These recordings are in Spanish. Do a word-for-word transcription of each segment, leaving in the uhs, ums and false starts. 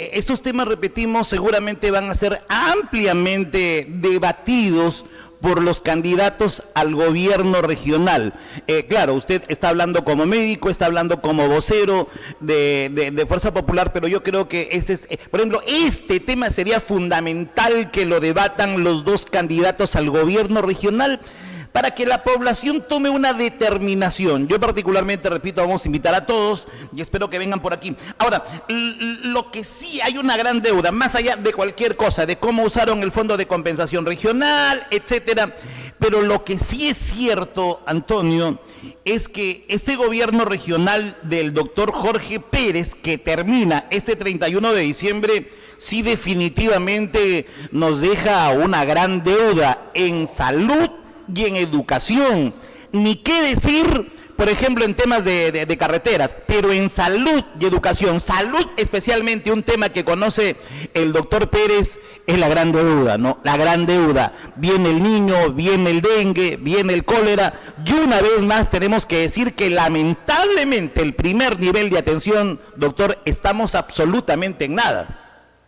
eh, estos temas, repetimos, seguramente van a ser ampliamente debatidos por los candidatos al gobierno regional. Eh, claro, usted está hablando como médico, está hablando como vocero de, de, de Fuerza Popular, pero yo creo que ese es, eh, por ejemplo, este tema sería fundamental que lo debatan los dos candidatos al gobierno regional, para que la población tome una determinación. Yo particularmente, repito, vamos a invitar a todos y espero que vengan por aquí. Ahora, lo que sí hay una gran deuda, más allá de cualquier cosa, de cómo usaron el Fondo de Compensación Regional, etcétera, pero lo que sí es cierto, Antonio, es que este gobierno regional del doctor Jorge Pérez, que termina este treinta y uno de diciembre, sí definitivamente nos deja una gran deuda en salud y en educación, ni qué decir, por ejemplo, en temas de, de, de carreteras, pero en salud y educación, salud especialmente, un tema que conoce el doctor Pérez, es la gran deuda, ¿no? La gran deuda. Viene el niño, viene el dengue, viene el cólera, y una vez más tenemos que decir que lamentablemente el primer nivel de atención, doctor, estamos absolutamente en nada.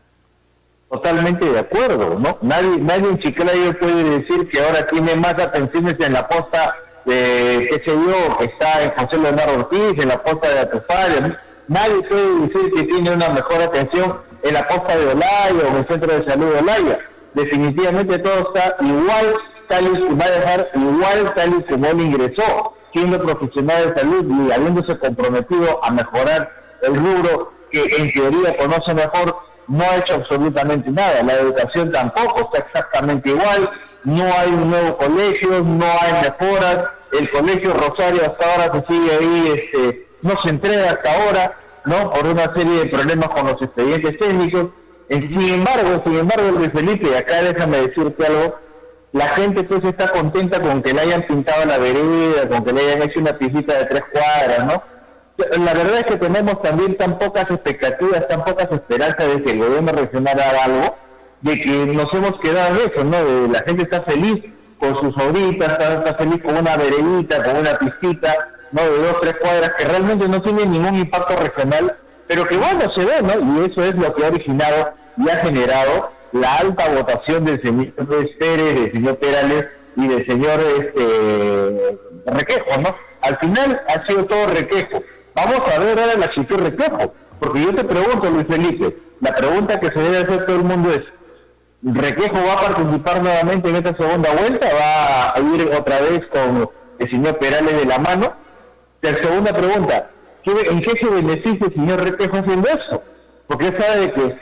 Totalmente de acuerdo, ¿no? Nadie, nadie en Chiclayo puede decir que ahora tiene más atenciones en la posta de, qué sé yo, que está en José Leonardo Ortiz, en la posta de Atufalla. Nadie puede decir que tiene una mejor atención en la posta de Olaya o en el centro de salud de Olaya. Definitivamente todo está igual, tal y va a dejar igual tal y como él ingresó, siendo profesional de salud y habiéndose comprometido a mejorar el rubro que en teoría conoce mejor. No ha hecho absolutamente nada, la educación tampoco, está exactamente igual, no hay un nuevo colegio, no hay mejoras, el colegio Rosario hasta ahora se sigue ahí, este, no se entrega hasta ahora, ¿no? Por una serie de problemas con los expedientes técnicos. Sin embargo, sin embargo, Luis Felipe, acá déjame decirte algo, la gente pues está contenta con que le hayan pintado la vereda, con que le hayan hecho una piscita de tres cuadras, ¿no? La verdad es que tenemos también tan pocas expectativas, tan pocas esperanzas de que el gobierno regional haga algo, de que nos hemos quedado en eso, ¿no? De, la gente está feliz con sus obritas, está, está feliz con una veredita, con una pistita, ¿no? De dos, tres cuadras, que realmente no tiene ningún impacto regional, pero que bueno, se ve, ¿no? Y eso es lo que ha originado y ha generado la alta votación del señor Pérez, del señor Perales y del señor este, Requejo, ¿no? Al final ha sido todo Requejo. Vamos a ver ahora la actitud Requejo, porque yo te pregunto, Luis Felipe, la pregunta que se debe hacer todo el mundo es, ¿Requejo va a participar nuevamente en esta segunda vuelta? ¿Va a ir otra vez con el señor Perales de la mano? La segunda pregunta, ¿en qué se beneficia el señor Requejo haciendo eso? Porque él sabe de que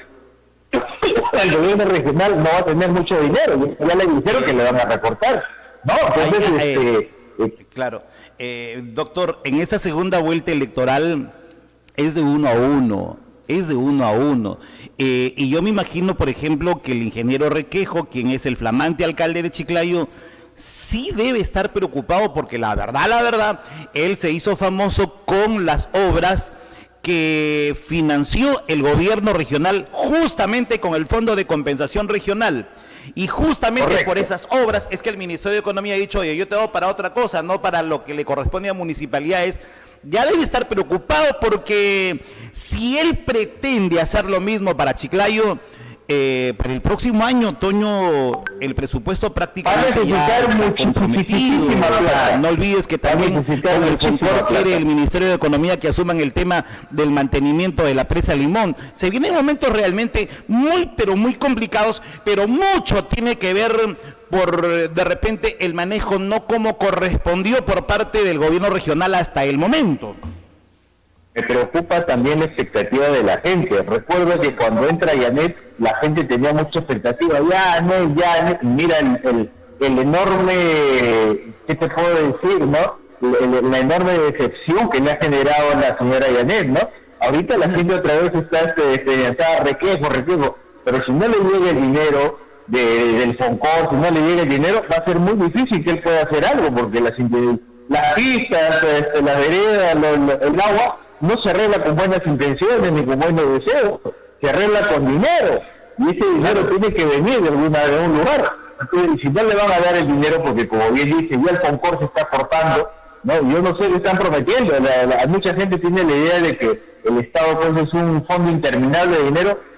el gobierno regional no va a tener mucho dinero, ya le dijeron que le van a recortar, ¿no? Entonces, Ay, ay, este... Eh, claro. Eh, doctor, en esta segunda vuelta electoral es de uno a uno, es de uno a uno. Eh, y yo me imagino, por ejemplo, que el ingeniero Requejo, quien es el flamante alcalde de Chiclayo, sí debe estar preocupado porque la verdad, la verdad, él se hizo famoso con las obras que financió el gobierno regional justamente con el Fondo de Compensación Regional. Y justamente Correcto. Por esas obras es que el Ministerio de Economía ha dicho, oye, yo te hago para otra cosa, no para lo que le corresponde a municipalidades. Ya debe estar preocupado porque si él pretende hacer lo mismo para Chiclayo, eh, para el próximo año, otoño, el presupuesto prácticamente ya está comprometido. O sea, no olvides que también con el FONCOR quiere el Ministerio de Economía que asuman el tema del mantenimiento de la presa Limón. Se vienen momentos realmente muy, pero muy complicados, pero mucho tiene que ver por, de repente, el manejo no como correspondió por parte del gobierno regional hasta el momento. Me preocupa también la expectativa de la gente. Recuerdo que cuando entra Yanet, la gente tenía mucha expectativa. Ya, no, ya, mira el, el, el enorme, ¿qué te puedo decir, no? La, la enorme decepción que le ha generado la señora Yanet, ¿no? Ahorita la gente otra vez está esperanzada, Requejo, Requejo, pero si no le llega el dinero de, del FONCOR, si no le llega el dinero, va a ser muy difícil que él pueda hacer algo, porque las, las pistas, este, las veredas, lo, lo, el agua, no se arregla con buenas intenciones ni con buenos deseos, se arregla con dinero, y ese dinero tiene que venir de alguna de un lugar. Entonces, si no le van a dar el dinero, porque como bien dice, ya el FONCOR se está cortando, no, yo no sé qué están prometiendo, la, la, mucha gente tiene la idea de que el Estado pues es un fondo interminable de dinero,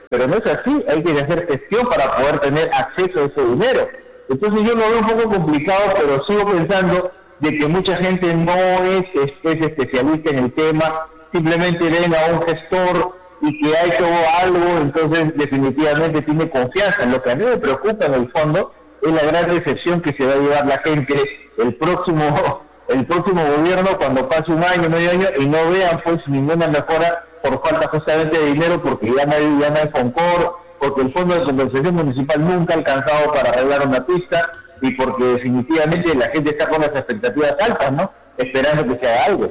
pero no es así, hay que hacer gestión para poder tener acceso a ese dinero. Entonces yo lo veo un poco complicado, pero sigo pensando de que mucha gente no es, es, es especialista en el tema, simplemente ven a un gestor y que ha hecho algo, entonces definitivamente tiene confianza. Lo que a mí me preocupa en el fondo es la gran recepción que se va a llevar la gente el próximo el próximo gobierno cuando pase un año, medio año, y no vean pues ninguna mejora por falta justamente de dinero, porque ya no hay, ya no hay FONCOR, porque el Fondo de Compensación Municipal nunca ha alcanzado para arreglar una pista, y porque definitivamente la gente está con las expectativas altas, ¿no? Esperando que se haga algo.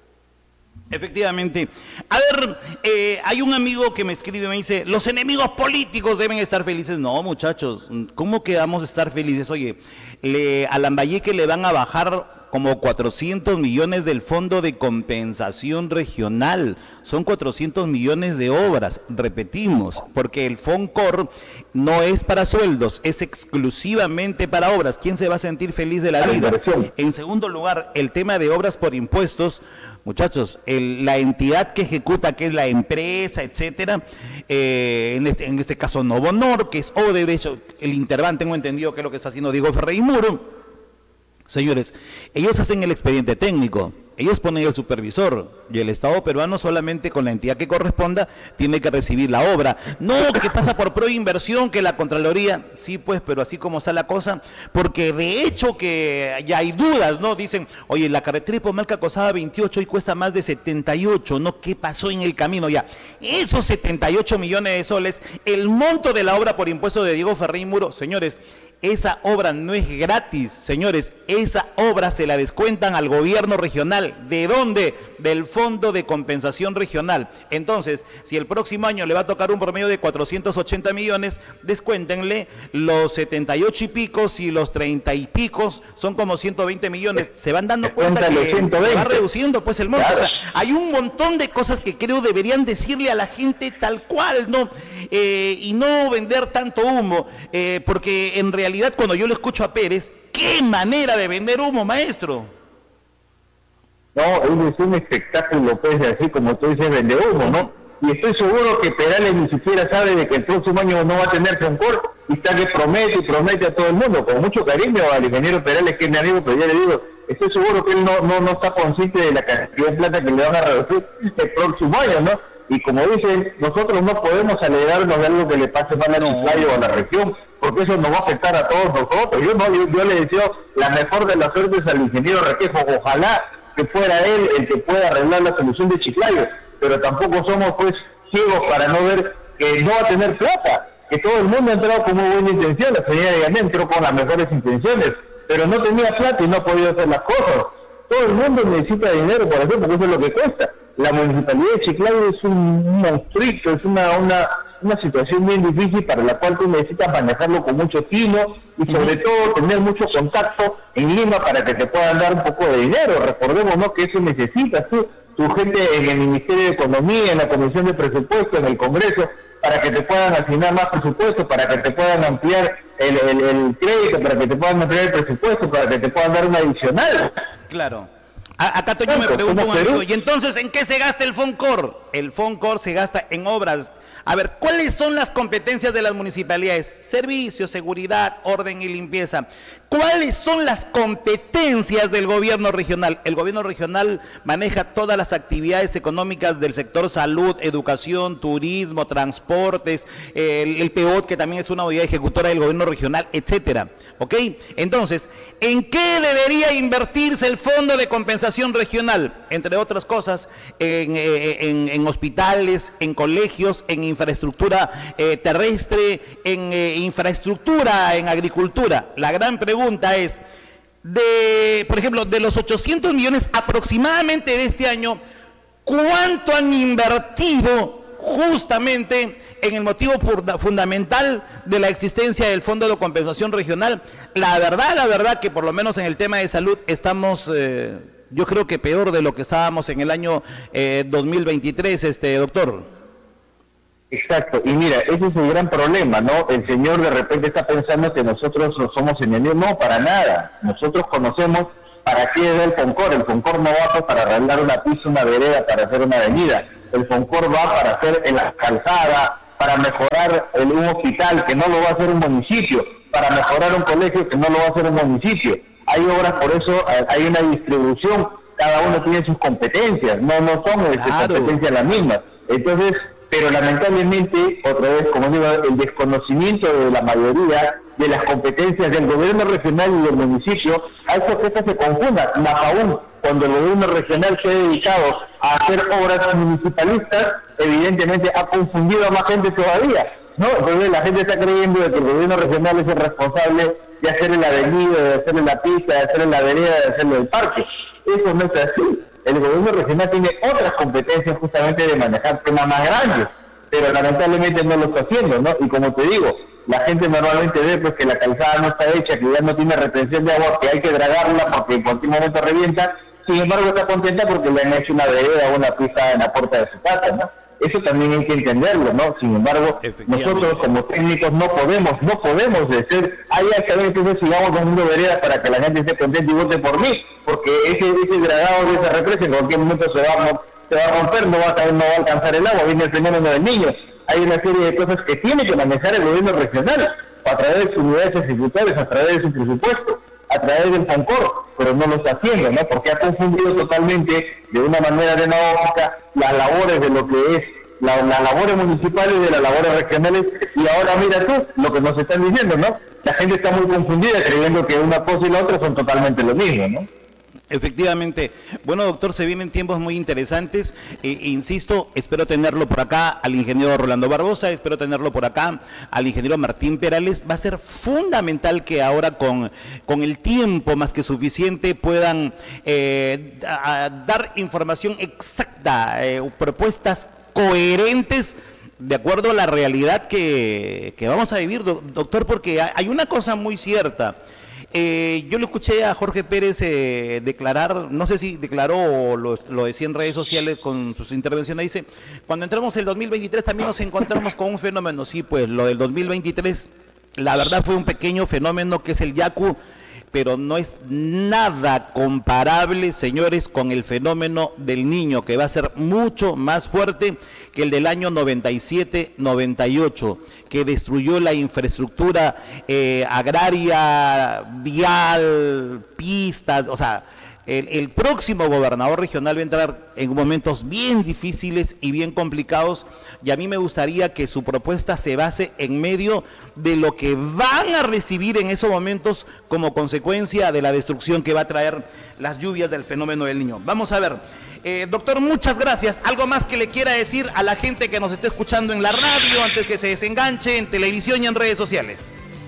Efectivamente. A ver, eh, hay un amigo que me escribe y me dice, los enemigos políticos deben estar felices. No, muchachos, ¿cómo que vamos a estar felices? Oye, le, a Lambayeque le van a bajar como cuatrocientos millones del Fondo de Compensación Regional. Son cuatrocientos millones de obras, repetimos, porque el FONCOR no es para sueldos, es exclusivamente para obras. ¿Quién se va a sentir feliz de la vida? En segundo lugar, el tema de obras por impuestos. Muchachos, el, la entidad que ejecuta, que es la empresa, etcétera, eh, en, este, en este caso Novonor, que es Odebrecht, el Interban, tengo entendido que es lo que está haciendo Diego Ferreira Muro. Señores, ellos hacen el expediente técnico, ellos ponen el supervisor y el Estado peruano solamente con la entidad que corresponda tiene que recibir la obra. No que pasa por proinversión, que la Contraloría, sí pues, pero así como está la cosa, porque de hecho que ya hay dudas, ¿no? Dicen, oye, la carretera de Pomalca costaba veintiocho y cuesta más de setenta y ocho, ¿no? ¿Qué pasó en el camino ya? Esos setenta y ocho millones de soles, el monto de la obra por impuesto de Diego Ferreira Muro, señores, esa obra no es gratis, señores, esa obra se la descuentan al gobierno regional. ¿De dónde? Del Fondo de Compensación Regional. Entonces, si el próximo año le va a tocar un promedio de cuatrocientos ochenta millones, descuéntenle los setenta y ocho y picos y los treinta y picos, son como ciento veinte millones. Se van dando cuenta que se va reduciendo pues el monto. O sea, hay un montón de cosas que creo deberían decirle a la gente tal cual, ¿no? Eh, y no vender tanto humo, eh, porque en realidad En realidad, cuando yo lo escucho a Pérez, ¡qué manera de vender humo, maestro! No, es un espectáculo, pues, así como tú dices, vende humo, ¿no? Y estoy seguro que Perales ni siquiera sabe de que el próximo año no va a tener FONCOR, y está que promete y promete a todo el mundo, con mucho cariño al ingeniero Perales, que es mi amigo, pero ya le digo, estoy seguro que él no, no, no está consciente de la cantidad de plata que le van a reducir el próximo año, ¿no? Y como dicen, nosotros no podemos alegrarnos de algo que le pase mal a Chiclayo o a la región, porque eso nos va a afectar a todos nosotros. Yo no, yo, yo le deseo la mejor de las suertes al ingeniero Requejo, ojalá que fuera él el que pueda arreglar la solución de Chiclayo, pero tampoco somos pues ciegos para no ver que no va a tener plata, que todo el mundo ha entrado con muy buena intención, la señora Yané entró con las mejores intenciones, pero no tenía plata y no ha podido hacer las cosas. Todo el mundo necesita dinero para hacer, porque eso es lo que cuesta. La municipalidad de Chiclayo es un monstruito, es una, una, una situación bien difícil para la cual tú necesitas manejarlo con mucho tino y sobre todo tener mucho contacto en Lima para que te puedan dar un poco de dinero. Recordemos, ¿no?, que eso necesitas tú, tu gente en el Ministerio de Economía, en la Comisión de Presupuesto, en el Congreso, para que te puedan asignar más presupuesto, para que te puedan ampliar el, el, el crédito, para que te puedan ampliar el presupuesto, para que te puedan dar un adicional. Claro. Acá yo me pregunto, un amigo, ¿y entonces en qué se gasta el FONCOR? El FONCOR se gasta en obras. A ver, ¿cuáles son las competencias de las municipalidades? Servicios, seguridad, orden y limpieza. ¿Cuáles son las competencias del gobierno regional? El gobierno regional maneja todas las actividades económicas del sector salud, educación, turismo, transportes, el, el P O T, que también es una unidad ejecutora del gobierno regional, etcétera. ¿Ok? Entonces, ¿en qué debería invertirse el Fondo de Compensación Regional? Entre otras cosas, en, en, en hospitales, en colegios, en infraestructura eh, terrestre, en eh, infraestructura, en agricultura. La gran pregunta es, de, por ejemplo, de los ochocientos millones aproximadamente de este año, ¿cuánto han invertido justamente en el motivo fundamental de la existencia del Fondo de Compensación Regional? La verdad, la verdad que por lo menos en el tema de salud estamos, eh, yo creo que peor de lo que estábamos en el año eh, dos mil veintitrés, este doctor. Exacto, y mira, ese es el gran problema, ¿no? El señor de repente está pensando que nosotros no somos enemigos, no, para nada. Nosotros conocemos para qué es el FONCOR. El FONCOR no va para arreglar una pista, una vereda, para hacer una avenida. El FONCOR va para hacer la calzada, para mejorar el, un hospital que no lo va a hacer un municipio, para mejorar un colegio que no lo va a hacer un municipio. Hay obras, por eso hay una distribución, cada uno tiene sus competencias, no no son claro. este, competencias las mismas. Entonces, pero lamentablemente, otra vez, como digo, el desconocimiento de la mayoría de las competencias del gobierno regional y del municipio ha hecho que estas se confundan, más aún cuando el gobierno regional se ha dedicado a hacer obras municipalistas, evidentemente ha confundido a más gente todavía, ¿no? Entonces la gente está creyendo de que el gobierno regional es el responsable de hacerle la avenida, de hacerle la pista, de hacerle la vereda, de hacerle el parque. Eso no es así. El gobierno regional tiene otras competencias justamente de manejar temas más grandes, pero lamentablemente no lo está haciendo, ¿no? Y como te digo, la gente normalmente ve pues que la calzada no está hecha, que ya no tiene retención de agua, que hay que dragarla porque en cualquier momento revienta. Sin embargo, está contenta porque le han hecho una vereda o una pista en la puerta de su casa, ¿no? Eso también hay que entenderlo, ¿no? Sin embargo, nosotros como técnicos no podemos, no podemos decir, ay, ya que entonces sigamos haciendo veredas para que la gente esté contenta y vote por mí, porque ese, ese dragado de esa represa en cualquier momento se va a, se va a romper, no va a, no va a alcanzar el agua, viene el fenómeno del niño. Hay una serie de cosas que tiene que manejar el gobierno regional a través de sus unidades ejecutores, a través de su presupuesto, a través del FONCOR, pero no lo está haciendo, ¿no? Porque ha confundido totalmente, de una manera demagógica, las labores de lo que es la, las labores municipales y de las labores regionales, y ahora mira tú lo que nos están diciendo, ¿no? La gente está muy confundida creyendo que una cosa y la otra son totalmente lo mismo, ¿no? Efectivamente. Bueno, doctor, se vienen tiempos muy interesantes. Eh, insisto, espero tenerlo por acá al ingeniero Rolando Barbosa, espero tenerlo por acá al ingeniero Martín Perales. Va a ser fundamental que ahora con, con el tiempo más que suficiente puedan eh, a, a dar información exacta, eh, propuestas coherentes de acuerdo a la realidad que, que vamos a vivir, doctor, porque hay una cosa muy cierta. Eh, yo lo escuché a Jorge Pérez eh, declarar, no sé si declaró o lo, lo decía en redes sociales con sus intervenciones, dice, cuando entramos en el dos mil veintitrés también nos encontramos con un fenómeno. Sí, pues lo del dos mil veintitrés, la verdad fue un pequeño fenómeno que es el Yaku, pero no es nada comparable, señores, con el fenómeno del Niño, que va a ser mucho más fuerte que el del año noventa y siete noventa y ocho, que destruyó la infraestructura eh, agraria, vial, pistas, o sea, el, el próximo gobernador regional va a entrar en momentos bien difíciles y bien complicados, y a mí me gustaría que su propuesta se base en medio de lo que van a recibir en esos momentos como consecuencia de la destrucción que va a traer las lluvias del fenómeno del Niño. Vamos a ver. Eh, doctor, muchas gracias. ¿Algo más que le quiera decir a la gente que nos esté escuchando en la radio, antes que se desenganche, en televisión y en redes sociales?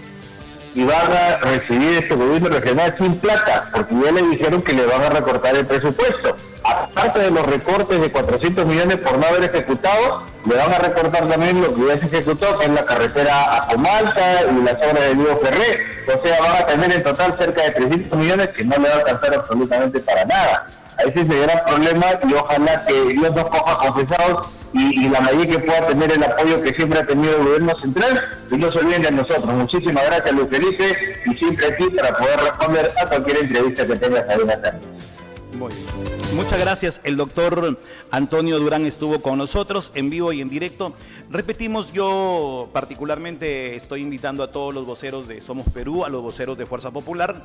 Y van a recibir este gobierno regional sin plata, porque ya le dijeron que le van a recortar el presupuesto. Aparte de los recortes de cuatrocientos millones por no haber ejecutado, le van a recortar también lo que ya se ejecutó, que es la carretera a Comalta y las obras de Diego Ferré. O sea, van a tener en total cerca de trescientos millones que no le va a alcanzar absolutamente para nada. Ese es el gran problema, y ojalá que Dios nos coja confesados y, y la mayoría que pueda tener el apoyo que siempre ha tenido el gobierno central, y no se olviden de nosotros. Muchísimas gracias, Luis Felipe, y siempre aquí para poder responder a cualquier entrevista que tengas ahí en la tarde. Muy bien. Muchas gracias. El doctor Antonio Durán estuvo con nosotros en vivo y en directo. Repetimos, yo particularmente estoy invitando a todos los voceros de Somos Perú, a los voceros de Fuerza Popular,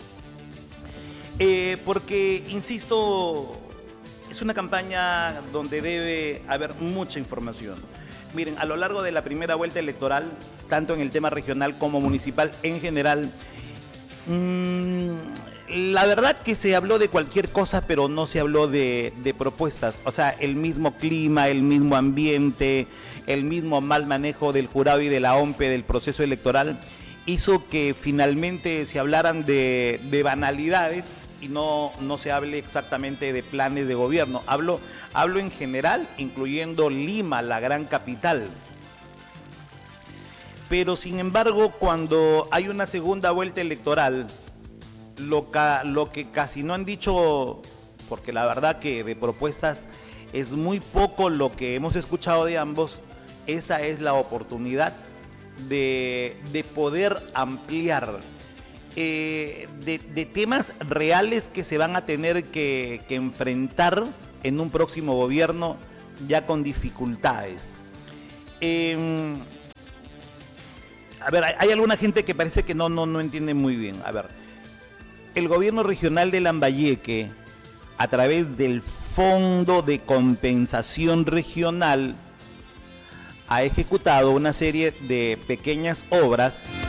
Eh, porque, insisto, es una campaña donde debe haber mucha información. Miren, a lo largo de la primera vuelta electoral, tanto en el tema regional como municipal en general, mmm, la verdad que se habló de cualquier cosa, pero no se habló de, de propuestas. O sea, el mismo clima, el mismo ambiente, el mismo mal manejo del jurado y de la O M P E del proceso electoral hizo que finalmente se hablaran de, de banalidades y no, no se hable exactamente de planes de gobierno. Hablo, hablo en general, incluyendo Lima, la gran capital. Pero sin embargo, cuando hay una segunda vuelta electoral, lo, ca, lo que casi no han dicho, porque la verdad que de propuestas es muy poco lo que hemos escuchado de ambos, esta es la oportunidad De, de poder ampliar eh, de, de temas reales que se van a tener que, que enfrentar en un próximo gobierno ya con dificultades. eh, a ver, hay, hay alguna gente que parece que no, no, no entiende muy bien. A ver, el gobierno regional de Lambayeque, a través del Fondo de Compensación Regional, ha ejecutado una serie de pequeñas obras